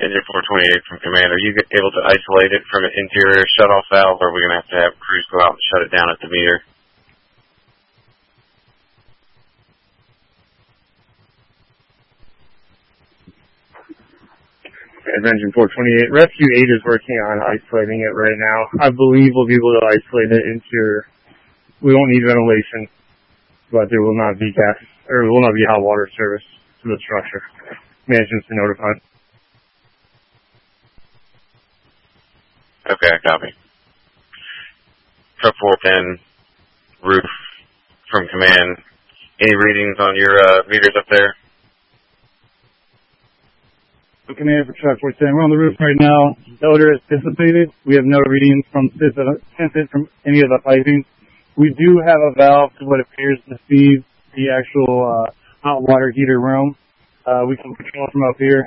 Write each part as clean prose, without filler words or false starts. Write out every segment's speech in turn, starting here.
Engine 428 from command. Are you able to isolate it from an interior shutoff valve, or are we going to have crews go out and shut it down at the meter? As Engine 428, Rescue 8 is working on isolating it right now. I believe we'll be able to isolate it interior. We won't need ventilation, but there will not be gas, or there will not be hot water service to the structure. Management's been notified. Okay, copy. Truck 410, roof from command. Any readings on your meters up there? Command for Truck 410. We're on the roof right now. The odor is dissipated. We have no readings from any of the piping. We do have a valve to what appears to be the actual hot water heater room. We can control from up here.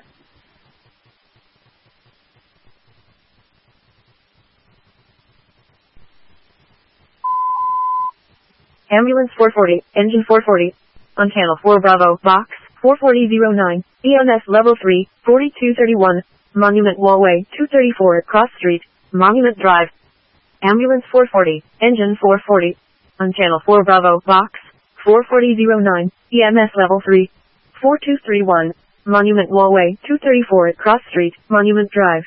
Ambulance 440, Engine 440, on Channel 4 Bravo, Box 44009, EMS Level 3, 4231, Monument Wallway 234, Cross Street, Monument Drive. Ambulance 440, Engine 440, on Channel 4 Bravo, Box 44009, EMS Level 3, 4231, Monument Wallway 234, Cross Street, Monument Drive.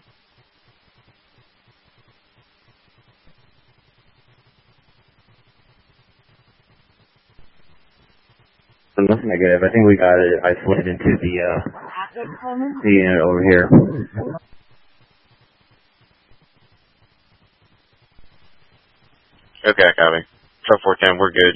Looking negative. I think we got it isolated into the unit over here. Okay, copy. Truck 410, we're good.